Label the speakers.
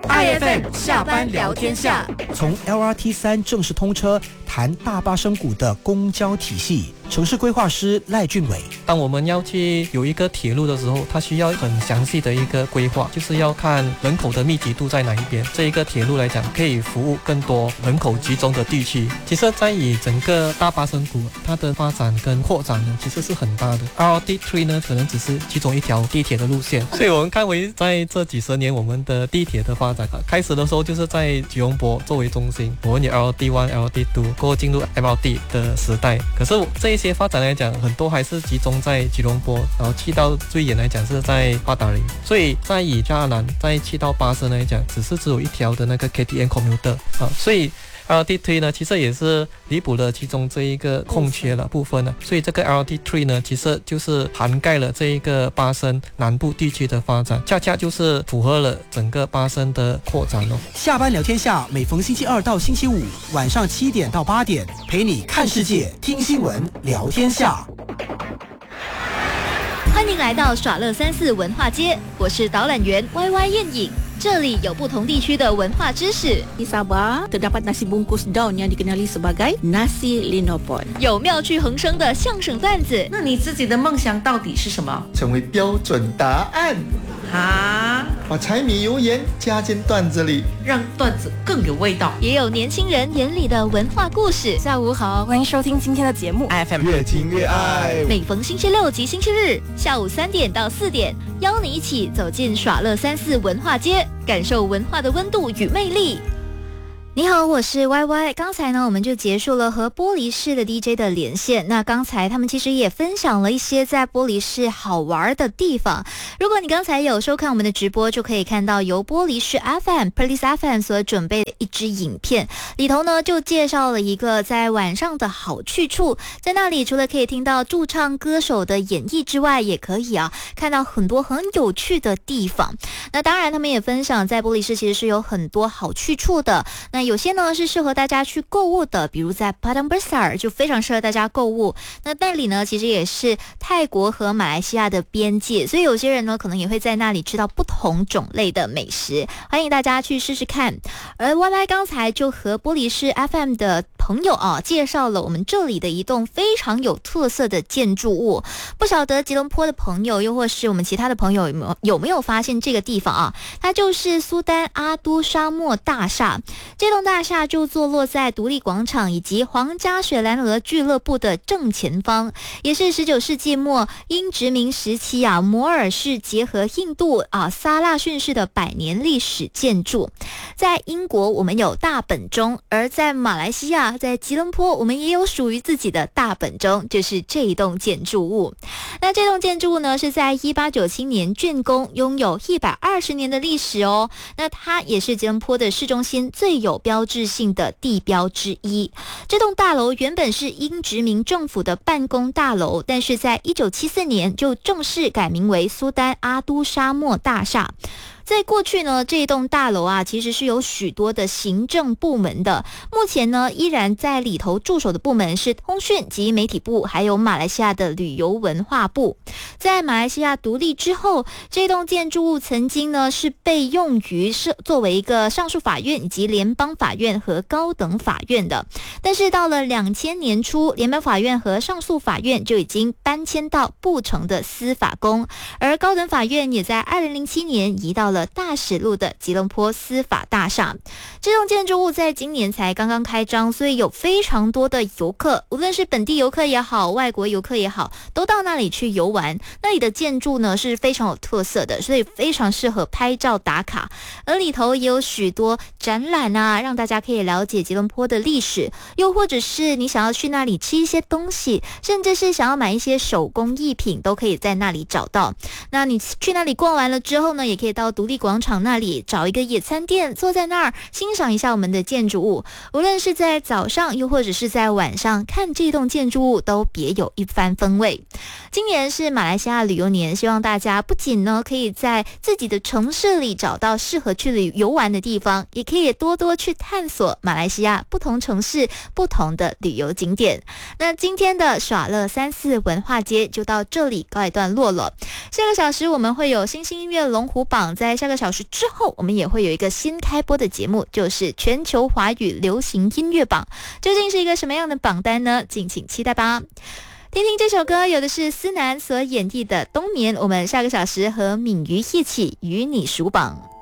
Speaker 1: IFM 下班聊天下，
Speaker 2: 从 LRT3 正式通车谈大巴生股的公交体系。城市规划师赖俊伟，
Speaker 3: 当我们要去有一个铁路的时候，它需要很详细的一个规划，就是要看人口的密集度在哪一边。这一个铁路来讲，可以服务更多人口集中的地区。其实在以整个大巴生股它的发展跟扩展呢，其实是很大的。RT3 呢，可能只是其中一条地铁的路线。所以我们看回在这几十年我们的地铁的发展，开始的时候就是在吉隆坡作为中心，我们有 LRT1、LRT2， 过后进入 MRT 的时代。可是这一些发展来讲，很多还是集中在吉隆坡，然后去到最远来讲是在八达岭。所以在以加南再去到巴生来讲，只有一条的那个 KTM commuter 所以LRT3 呢，其实也是弥补了其中这一个空缺的部分呢。所以这个 LRT3 呢，其实就是涵盖了这一个巴生南部地区的发展，恰恰就是符合了整个巴生的扩展哦。
Speaker 2: 下班聊天下，每逢星期二到星期五晚上7点到8点，陪你看世界、听新闻、聊天下。
Speaker 4: 欢迎来到耍乐34文化街，我是导览员 YY 燕影。这里有不同地区的文化知识。
Speaker 5: Di Sabah terdapat nasi bungkus daun yang dikenali sebagai nasi linopon。
Speaker 4: 有妙趣横生的相声段子。
Speaker 1: 那你自己的梦想到底是什么？
Speaker 6: 成为标准答案。把柴米油盐加进段子里，
Speaker 1: 让段子更有味道。
Speaker 4: 也有年轻人眼里的文化故事。
Speaker 7: 下午好，欢迎收听今天的节目
Speaker 6: IFM 越听越爱。
Speaker 4: 每逢星期六及星期日下午3点到4点，邀你一起走进耍乐34文化街，感受文化的温度与魅力。你好，我是 YY。刚才呢，我们就结束了和玻璃市的 DJ 的连线。那刚才他们其实也分享了一些在玻璃市好玩的地方。如果你刚才有收看我们的直播，就可以看到由玻璃市 FM、Perlis FM 所准备的一支影片，里头呢就介绍了一个在晚上的好去处。在那里除了可以听到驻唱歌手的演绎之外，也可以看到很多很有趣的地方。那当然他们也分享在玻璃市其实是有很多好去处的。那有些呢是适合大家去购物的，比如在 Padang Besar 就非常适合大家购物。那那里呢其实也是泰国和马来西亚的边界，所以有些人呢可能也会在那里吃到不同种类的美食，欢迎大家去试试看。而 YY 刚才就和玻璃市 FM 的朋友介绍了我们这里的一栋非常有特色的建筑物。不晓得吉隆坡的朋友又或是我们其他的朋友有没有发现这个地方它就是苏丹阿都沙漠大厦。这栋大厦就坐落在独立广场以及皇家雪兰莪俱乐部的正前方，也是19世纪末英殖民时期摩尔士结合印度萨拉逊式的100年历史建筑。在英国我们有大本钟，而在马来西亚在吉隆坡我们也有属于自己的大本钟，就是这一栋建筑物。那这栋建筑物呢是在1897年竣工，拥有120年的历史哦。那它也是吉隆坡的市中心最有标志性的地标之一。这栋大楼原本是英殖民政府的办公大楼，但是在1974年就正式改名为苏丹阿都沙漠大厦。在过去呢，这栋大楼其实是有许多的行政部门的。目前呢，依然在里头驻守的部门是通讯及媒体部，还有马来西亚的旅游文化部。在马来西亚独立之后，这栋建筑物曾经呢是被用于作为一个上诉法院以及联邦法院和高等法院的。但是到了2000年初，联邦法院和上诉法院就已经搬迁到布城的司法宫，而高等法院也在2007年移到了大使路的吉隆坡司法大厦。这栋建筑物在今年才刚刚开张，所以有非常多的游客，无论是本地游客也好，外国游客也好，都到那里去游玩。那里的建筑呢是非常有特色的，所以非常适合拍照打卡。而里头也有许多展览让大家可以了解吉隆坡的历史，又或者是你想要去那里吃一些东西，甚至是想要买一些手工艺品，都可以在那里找到。那你去那里逛完了之后呢，也可以到独立广场那里找一个野餐店，坐在那儿欣赏一下我们的建筑物。无论是在早上又或者是在晚上看这栋建筑物，都别有一番风味。今年是马来西亚旅游年，希望大家不仅呢可以在自己的城市里找到适合去游玩的地方，也可以多多去探索马来西亚不同城市不同的旅游景点。那今天的耍乐34文化街就到这里告一段落了。下个小时我们会有新兴音乐龙虎榜在在下个小时之后，我们也会有一个新开播的节目，就是全球华语流行音乐榜，究竟是一个什么样的榜单呢？敬请期待吧。听听这首歌，有的是思南所演绎的《冬眠》，我们下个小时和敏瑜一起与你数榜。